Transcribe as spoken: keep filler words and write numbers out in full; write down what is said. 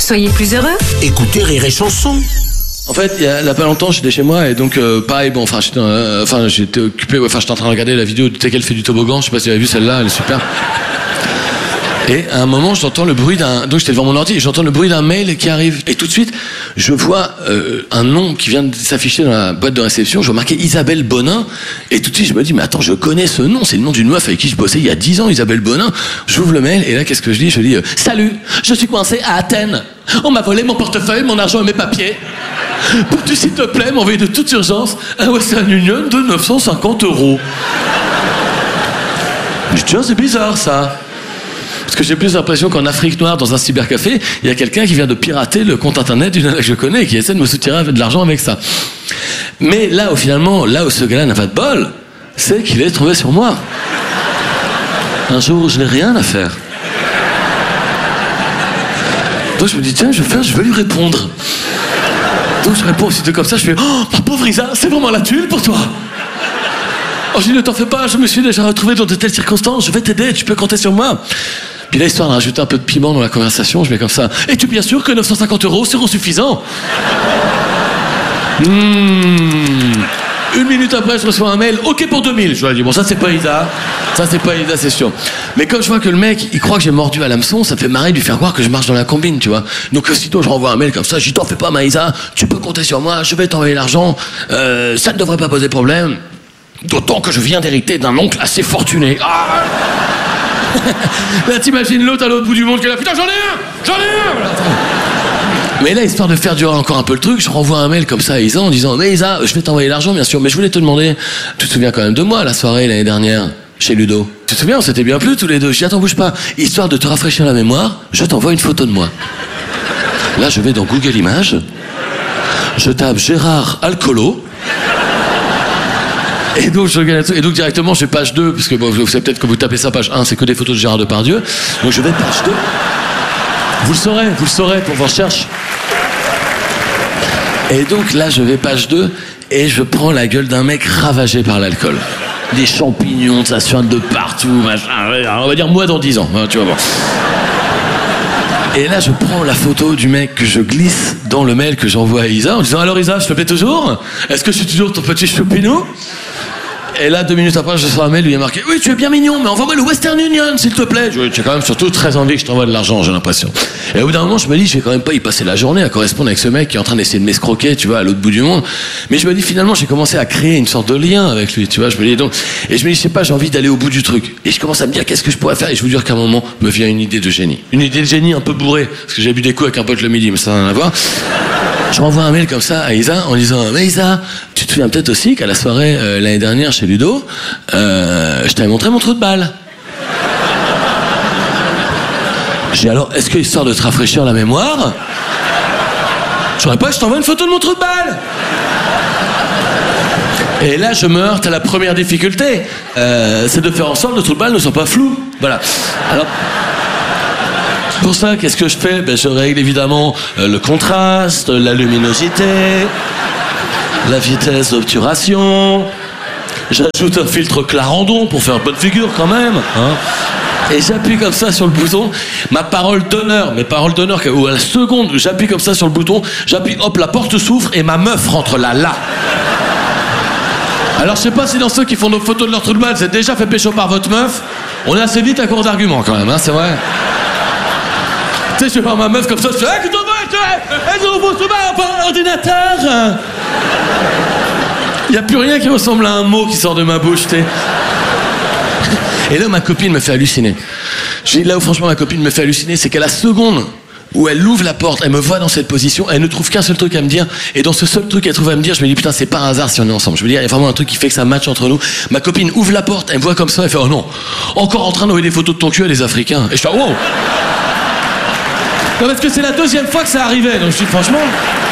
Soyez plus heureux. Écoutez Rire et Chanson. En fait, il y a, il y a pas longtemps, j'étais chez moi et donc euh, pareil, bon, enfin, j'étais, euh, enfin, j'étais occupé, enfin, j'étais en train de regarder la vidéo de Tekel fait du toboggan. Je sais pas si vous avez vu celle-là, elle est super. Et à un moment, j'entends le bruit d'un, donc j'étais devant mon ordi et j'entends le bruit d'un mail qui arrive. Et tout de suite, je vois euh, un nom qui vient de s'afficher dans la boîte de réception. Je vois marqué Isabelle Bonin. Et tout de suite, je me dis, mais attends, je connais ce nom. C'est le nom d'une meuf avec qui je bossais il y a dix ans, Isabelle Bonin. J'ouvre le mail et là, qu'est-ce que je dis? Je dis, euh, salut, je suis coincé à Athènes. On m'a volé mon portefeuille, mon argent et mes papiers. Peux-tu, s'il te plaît, m'envoyer de toute urgence un Western Union de neuf cent cinquante euros? Je dis, tiens, c'est bizarre, ça. Parce que j'ai plus l'impression qu'en Afrique noire, dans un cybercafé, il y a quelqu'un qui vient de pirater le compte internet d'une nana que je connais et qui essaie de me soutirer de l'argent avec ça. Mais là où finalement, là où ce gars-là n'a pas de bol, c'est qu'il est tombé sur moi. Un jour où je n'ai rien à faire. Donc je me dis, tiens, je vais faire, je vais lui répondre. Donc je réponds aussitôt comme ça, je fais, oh, ma pauvre Isa, c'est vraiment la tuile pour toi. Oh, je dis, ne t'en fais pas, je me suis déjà retrouvé dans de telles circonstances, je vais t'aider, tu peux compter sur moi. Puis là, histoire de rajouter un peu de piment dans la conversation, je mets comme ça, es-tu bien sûr que neuf cent cinquante euros seront suffisants? Mmh. Une minute après, je reçois un mail, ok pour deux mille. Je lui dis, bon, ça c'est pas Isa, ça c'est pas Isa, c'est sûr. Mais comme je vois que le mec, il croit que j'ai mordu à l'hameçon, ça me fait marrer de lui faire croire que je marche dans la combine, tu vois. Donc aussitôt, je renvoie un mail comme ça, je dis, t'en fais pas, Maïsa, tu peux compter sur moi, je vais t'envoyer l'argent, euh, ça ne devrait pas poser problème. D'autant que je viens d'hériter d'un oncle assez fortuné. Ah là, t'imagines l'autre à l'autre bout du monde qui est là, putain, j'en ai un, j'en ai un. Mais là, histoire de faire durer encore un peu le truc, je renvoie un mail comme ça à Isa en disant, mais Isa, je vais t'envoyer l'argent, bien sûr, mais je voulais te demander, tu te souviens quand même de moi, la soirée l'année dernière, chez Ludo? Tu te souviens, on s'était bien plu tous les deux. Je dis, attends, bouge pas, histoire de te rafraîchir la mémoire, je t'envoie une photo de moi. Là, je vais dans Google Images, je tape Gérard Alcolo. Et donc, je regarde, et donc directement, je vais page deux, parce que bon, vous savez peut-être que vous tapez ça, page un, c'est que des photos de Gérard Depardieu. Donc je vais page deux. Vous le saurez, vous le saurez pour vos recherches. Et donc là, je vais page deux, et je prends la gueule d'un mec ravagé par l'alcool. Des champignons, ça suinte de partout, machin. On va dire moi dans dix ans, hein, tu vas voir. Et là, je prends la photo du mec que je glisse dans le mail que j'envoie à Isa en disant, alors Isa, je te plais toujours? Est-ce que je suis toujours ton petit choupinou? Et là, deux minutes après, je reçois un mail où il y a marqué, oui, tu es bien mignon, mais envoie-moi le Western Union, s'il te plaît. Tu as quand même surtout très envie que je t'envoie de l'argent, j'ai l'impression. Et au bout d'un moment, je me dis, je vais quand même pas y passer la journée à correspondre avec ce mec qui est en train d'essayer de m'escroquer, tu vois, à l'autre bout du monde. Mais je me dis, finalement, j'ai commencé à créer une sorte de lien avec lui, tu vois. Je me dis donc, et je me dis, je sais pas, j'ai envie d'aller au bout du truc. Et je commence à me dire, qu'est-ce que je pourrais faire? Et je vous dire qu'à un moment, me vient une idée de génie. Une idée de génie un peu bourrée, parce que j'ai bu des coups avec un pote le midi, mais ça n'a rien à voir. Je renvoie un mail comme ça à Isa en disant, mais Isa, tu te souviens peut-être aussi qu'à la soirée euh, l'année dernière chez Ludo, euh, je t'avais montré mon trou de balle. J'ai dit, alors, est-ce que histoire de te rafraîchir la mémoire, je saurais pas que je t'envoie une photo de mon trou de balle? Et là, je me heurte à la première difficulté, euh, c'est de faire en sorte que le trou de balle ne soit pas flou. Voilà. Alors. Pour ça, qu'est-ce que je fais? Ben, je règle évidemment euh, le contraste, la luminosité, la vitesse d'obturation. J'ajoute un filtre Clarendon pour faire bonne figure quand même. Hein. Et j'appuie comme ça sur le bouton. Ma parole d'honneur, mes paroles d'honneur, où à la seconde où j'appuie comme ça sur le bouton, j'appuie, hop, la porte s'ouvre et ma meuf rentre là, là. Alors je sais pas si dans ceux qui font nos photos de leur trou de balle, vous êtes déjà fait pécho par votre meuf. On est assez vite à court d'arguments quand même, hein, c'est vrai. Tu sais, je vais voir ma meuf comme ça, je fais, hey, qu'est-ce que tu fais? Elles ont vos sous-marins par l'ordinateur. Il n'y a plus rien qui ressemble à un mot qui sort de ma bouche, tu sais. Et là, ma copine me fait halluciner. Je dis, là où franchement ma copine me fait halluciner, c'est qu'à la seconde où elle ouvre la porte, elle me voit dans cette position, elle ne trouve qu'un seul truc à me dire, et dans ce seul truc qu'elle trouve à me dire, je me dis, putain, c'est pas un hasard si on est ensemble. Je me dis, il y a vraiment un truc qui fait que ça match entre nous. Ma copine ouvre la porte, elle me voit comme ça, elle fait, oh non, encore en train d'envoyer des photos de ton cul à des Africains. Et je fais, wow. Non, parce que c'est la deuxième fois que ça arrivait, donc je dis franchement.